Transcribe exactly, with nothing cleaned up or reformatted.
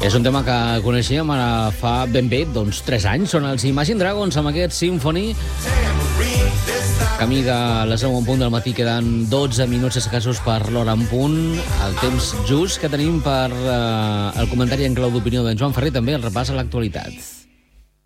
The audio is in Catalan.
És un tema que coneixíem ara fa ben bé, doncs, tres anys. Són els Imagine Dragons amb aquest Symphony. Camí de les nou en punt del matí, queden dotze minuts escassos per l'hora en punt. El temps just que tenim per eh, el comentari en clau d'opinió d'en Joan Ferrer, també el repàs a l'actualitat.